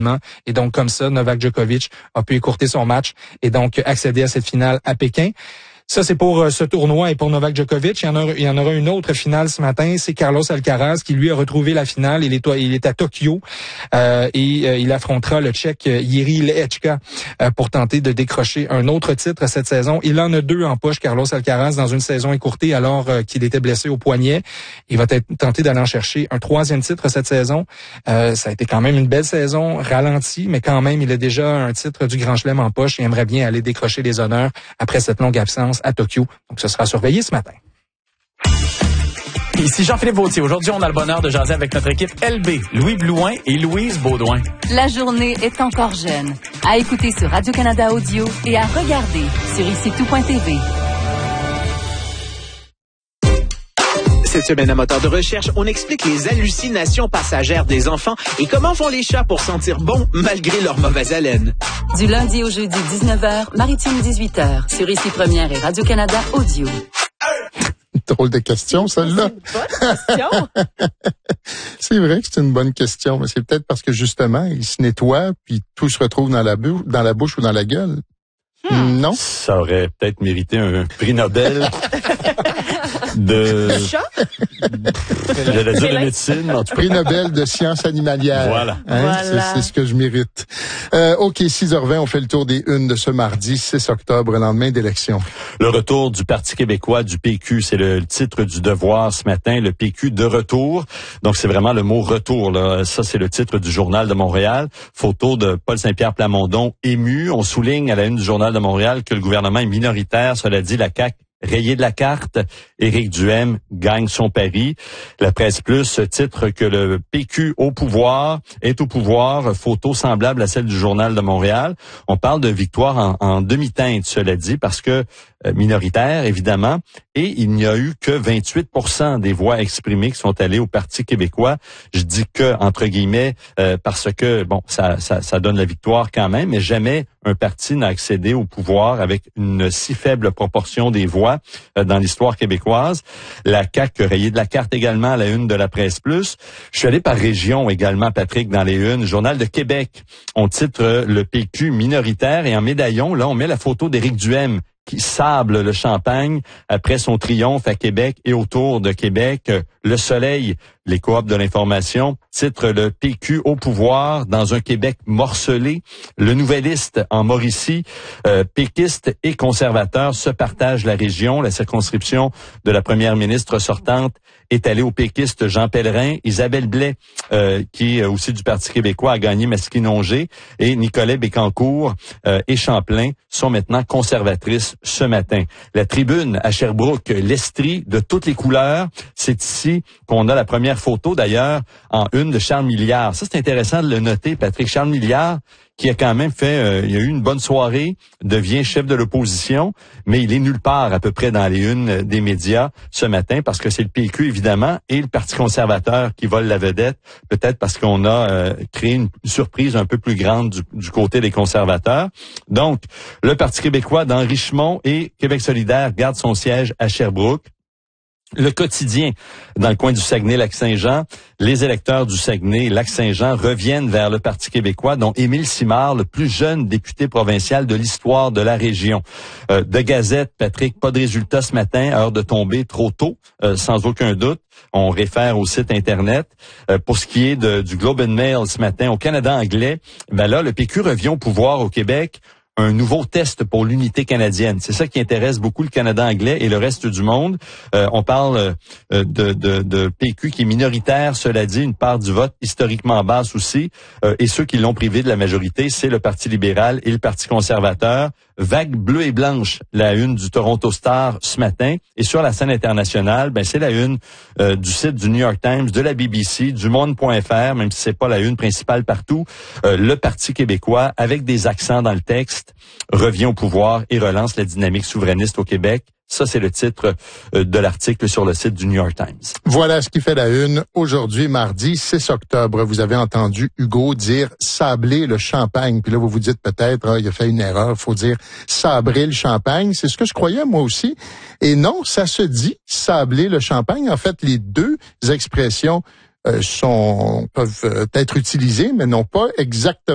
Et donc, comme ça, Novak Djokovic a pu écourter son match et donc accéder à cette finale à Pékin. Ça, c'est pour ce tournoi et pour Novak Djokovic. Il y en aura une autre finale ce matin. C'est Carlos Alcaraz qui, lui, a retrouvé la finale. Il est à Tokyo et il affrontera le Tchèque Jiří Lehečka pour tenter de décrocher un autre titre cette saison. Il en a 2 en poche, Carlos Alcaraz, dans une saison écourtée alors qu'il était blessé au poignet. Il va tenter d'aller en chercher un 3e titre cette saison. Ça a été quand même une belle saison, ralentie, mais quand même, il a déjà un titre du Grand Chelem en poche et aimerait bien aller décrocher les honneurs après cette longue absence à Tokyo. Donc, ce sera surveillé ce matin. Ici Jean-Philippe Vautier. Aujourd'hui, on a le bonheur de jaser avec notre équipe LB, Louis Blouin et Louise Baudouin. La journée est encore jeune. À écouter sur Radio-Canada Audio et à regarder sur ICTout.tv. Cette semaine à Moteur de recherche, on explique les hallucinations passagères des enfants et comment font les chats pour sentir bon malgré leur mauvaise haleine. Du lundi au jeudi, 19h, Maritime 18h, sur ICI Première et Radio-Canada Audio. Drôle de question, celle-là. C'est une bonne question. C'est vrai que c'est une bonne question, mais c'est peut-être parce que justement, il se nettoie puis tout se retrouve dans la bouche ou dans la gueule. Non? Ça aurait peut-être mérité un prix Nobel de... Chat? J'allais dire de médecine, en tout cas. Prix Nobel de sciences animalières. Voilà. Voilà. C'est ce que je mérite. OK, 6h20, on fait le tour des unes de ce mardi 6 octobre, lendemain d'élection. Le retour du Parti québécois, du PQ, c'est le titre du Devoir ce matin, le PQ de retour. Donc, c'est vraiment le mot retour, là. Ça, c'est le titre du Journal de Montréal. Photo de Paul Saint-Pierre Plamondon ému. On souligne à la une du Journal de Montréal que le gouvernement est minoritaire. Cela dit, la CAQ rayé de la carte, Éric Duhaime gagne son pari. La Presse Plus titre que le PQ est au pouvoir, photo semblable à celle du Journal de Montréal. On parle de victoire en demi-teinte, cela dit, parce que minoritaire, évidemment, et il n'y a eu que 28% des voix exprimées qui sont allées au Parti québécois. Je dis que, entre guillemets, parce que, bon, ça donne la victoire quand même, mais jamais un parti n'a accédé au pouvoir avec une si faible proportion des voix dans l'histoire québécoise. La CAQ rayée de la carte également à la une de la Presse Plus. Je suis allé par région également, Patrick, dans les unes. Journal de Québec, on titre le PQ minoritaire et en médaillon, là, on met la photo d'Éric Duhaime qui sable le champagne après son triomphe à Québec et autour de Québec. Le Soleil, les coops de l'information, titre le PQ au pouvoir dans un Québec morcelé. Le Nouvelliste en Mauricie, péquistes et conservateurs se partagent la région. La circonscription de la première ministre sortante est allée au péquiste Jean Pellerin. Isabelle Blais, qui est aussi du Parti québécois, a gagné Masquinongé. Et Nicolet Bécancour et Champlain sont maintenant conservatrices ce matin. La Tribune à Sherbrooke, l'Estrie de toutes les couleurs. C'est ici qu'on a la première photo, d'ailleurs, en une de Charles Milliard. Ça, c'est intéressant de le noter, Patrick. Charles Milliard, qui a quand même fait, il a eu une bonne soirée, devient chef de l'opposition, mais il est nulle part à peu près dans les unes des médias ce matin, parce que c'est le PQ, évidemment, et le Parti conservateur qui vole la vedette, peut-être parce qu'on a créé une surprise un peu plus grande du côté des conservateurs. Donc, le Parti québécois dans Richmond et Québec solidaire garde son siège à Sherbrooke. Le Quotidien, dans le coin du Saguenay-Lac-Saint-Jean, les électeurs du Saguenay-Lac-Saint-Jean reviennent vers le Parti québécois, dont Émile Simard, le plus jeune député provincial de l'histoire de la région. De Gazette, Patrick, pas de résultat ce matin, heure de tomber trop tôt, sans aucun doute. On réfère au site Internet. Pour ce qui est du Globe and Mail ce matin, au Canada anglais, ben là, le PQ revient au pouvoir au Québec. Un nouveau test pour l'unité canadienne. C'est ça qui intéresse beaucoup le Canada anglais et le reste du monde. On parle de PQ qui est minoritaire, cela dit, une part du vote historiquement basse aussi. Et ceux qui l'ont privé de la majorité, c'est le Parti libéral et le Parti conservateur. Vague bleue et blanche, la une du Toronto Star ce matin. Et sur la scène internationale, ben c'est la une du site du New York Times, de la BBC, du Monde.fr, même si c'est pas la une principale partout. Le Parti québécois, avec des accents dans le texte, revient au pouvoir et relance la dynamique souverainiste au Québec. Ça, c'est le titre de l'article sur le site du New York Times. Voilà ce qui fait la une aujourd'hui, mardi 6 octobre. Vous avez entendu Hugo dire « sabler le champagne ». Puis là, vous vous dites peut-être, il a fait une erreur, il faut dire « sabrer le champagne ». C'est ce que je croyais moi aussi. Et non, ça se dit « sabler le champagne ». En fait, les deux expressions peuvent être utilisées, mais non pas exactement